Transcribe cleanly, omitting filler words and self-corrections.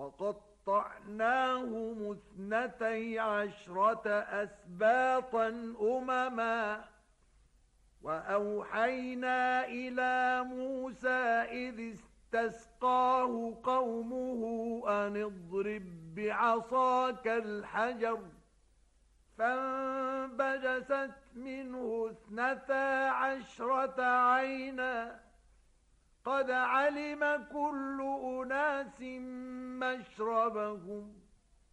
وقطعناهم 12 أسباطا أمما وأوحينا إلى موسى إذ استسقاه قومه أن اضرب بعصاك الحجر فانبجست منه 12 عينا قد علم كل أناس مشربهم